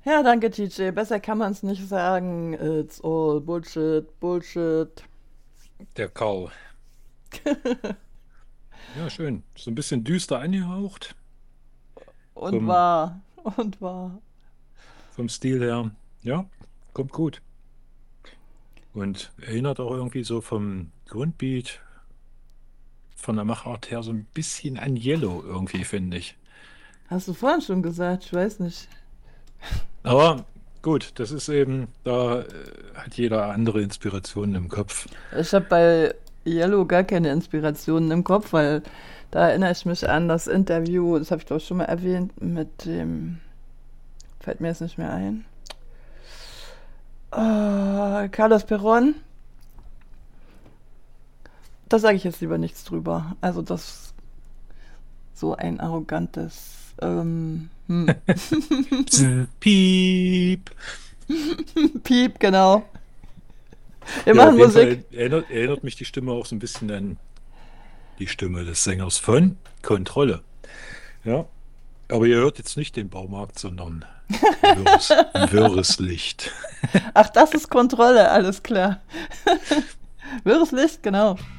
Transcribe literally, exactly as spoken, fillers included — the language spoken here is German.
Ja, danke, T J. Besser kann man es nicht sagen. It's all Bullshit, Bullshit. Der Karl. Ja, schön. So ein bisschen düster angehaucht. Und Vom, wahr. Und wahr. vom Stil her. Ja, kommt gut. Und erinnert auch irgendwie so vom Grundbeat, von der Machart her so ein bisschen an Yellow irgendwie, finde ich. Hast du vorhin schon gesagt? Ich weiß nicht. Aber gut, das ist eben, da äh, hat jeder andere Inspirationen im Kopf. Ich habe bei Yellow gar keine Inspirationen im Kopf, weil da erinnere ich mich an das Interview, das habe ich glaube ich schon mal erwähnt, mit dem, fällt mir jetzt nicht mehr ein, äh, Carlos Perón. Da sage ich jetzt lieber nichts drüber. Also das so ein arrogantes, ähm, hm. Bzz, Piep. Piep, genau. Wir Ja, machen auf jeden Musik. Fall erinnert, erinnert mich die Stimme auch so ein bisschen an die Stimme des Sängers von Kontrolle. Ja, aber ihr hört jetzt nicht den Baumarkt, sondern wirres, wirres Licht. Ach, das ist Kontrolle, alles klar. Wirres Licht, genau.